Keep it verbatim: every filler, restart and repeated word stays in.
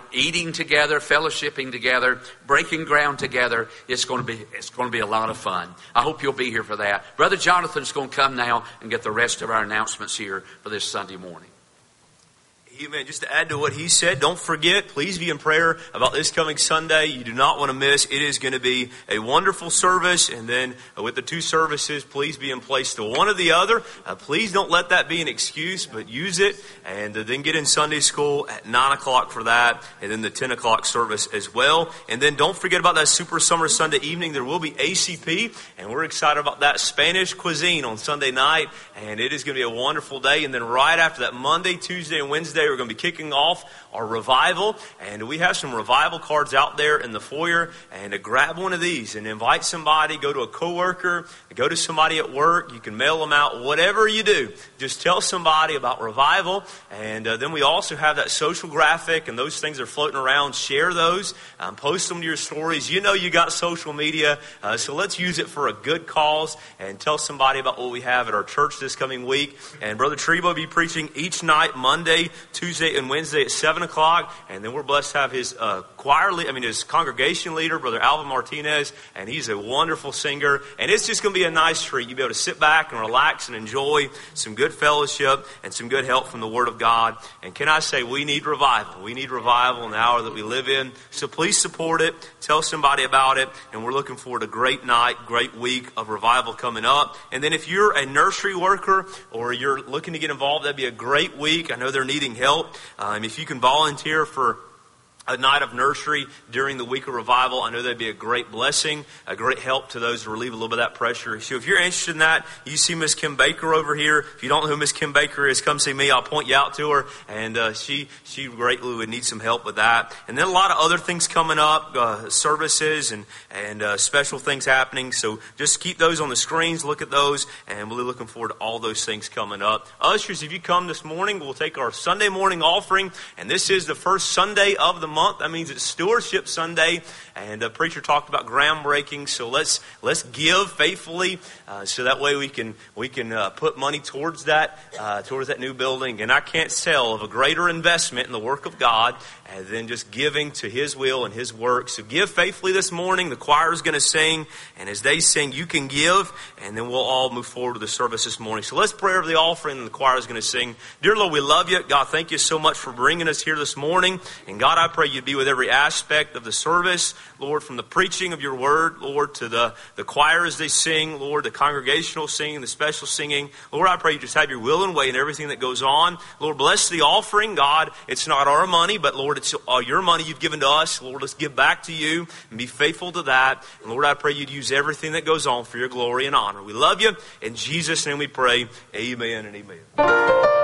eating together, fellowshipping together, breaking ground together. It's going to be it's going to be a lot of fun. I hope you'll be here for that. Brother Jonathan's going to come now and get the rest of our announcements here for this Sunday morning. Amen. Just to add to what he said, don't forget, please be in prayer about this coming Sunday. You do not want to miss. It is going to be a wonderful service. And then uh, with the two services, please be in place to one or the other. Uh, please don't let that be an excuse, but use it. And uh, then get in Sunday school at nine o'clock for that. And then the ten o'clock service as well. And then don't forget about that Super Summer Sunday evening. There will be A C P. And we're excited about that Spanish cuisine on Sunday night. And it is going to be a wonderful day. And then right after that, Monday, Tuesday, and Wednesday, we're going to be kicking off our revival, and we have some revival cards out there in the foyer, and to grab one of these and invite somebody, go to a coworker, go to somebody at work. You can mail them out, whatever you do. Just tell somebody about revival, and uh, then we also have that social graphic, and those things are floating around. Share those, um, post them to your stories. You know you got social media, uh, so let's use it for a good cause, and tell somebody about what we have at our church this coming week. And Brother Trebo will be preaching each night, Monday, Tuesday, and Wednesday at seven o'clock, and then we're blessed to have his uh, choir, le- I mean his congregation leader, Brother Alvin Martinez, and he's a wonderful singer, and it's just going to be a nice treat. You'll be able to sit back and relax and enjoy some good fellowship and some good help from the Word of God. And can I say, we need revival. We need revival in the hour that we live in, so please support it, tell somebody about it, and we're looking forward to a great night, great week of revival coming up. And then if you're a nursery worker or you're looking to get involved, that'd be a great week. I know they're needing help. Um, if you can volunteer for a night of nursery during the week of revival, I know that'd be a great blessing, a great help to those to relieve a little bit of that pressure. So if you're interested in that, you see Miss Kim Baker over here. If you don't know who Miss Kim Baker is, come see me. I'll point you out to her, and uh, she she greatly would need some help with that. And then a lot of other things coming up, uh, services and and uh, special things happening. So just keep those on the screens, look at those, and we're really looking forward to all those things coming up. Ushers, if you come this morning, we'll take our Sunday morning offering, and this is the first Sunday of the month. That means it's Stewardship Sunday, and the preacher talked about groundbreaking. So let's let's give faithfully, uh, so that way we can we can uh, put money towards that uh, towards that new building. And I can't tell of a greater investment in the work of God and then just giving to His will and His work. So give faithfully this morning. The choir is going to sing, and as they sing, you can give, and then we'll all move forward to the service this morning. So let's pray over the offering, and the choir is going to sing. Dear Lord, we love you. God, thank you so much for bringing us here this morning. And God, I pray you'd be with every aspect of the service, Lord, from the preaching of your word, Lord, to the, the choir as they sing, Lord, the congregational singing, the special singing. Lord, I pray you just have your will and way in everything that goes on. Lord, bless the offering. God, it's not our money, but Lord, it's uh, your money you've given to us. Lord, let's give back to you and be faithful to that. And Lord, I pray you'd use everything that goes on for your glory and honor. We love you. In Jesus' name we pray. Amen and amen.